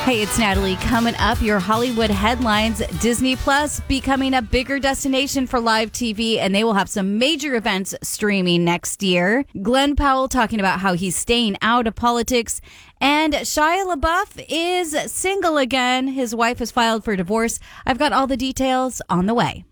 Hey, it's Natalie. Coming up, your Hollywood headlines. Disney Plus becoming a bigger destination for live TV, and they will have some major events streaming next year. Glenn Powell talking about how he's staying out of politics. And Shia LaBeouf is single again. His wife has filed for divorce. I've got all the details on the way.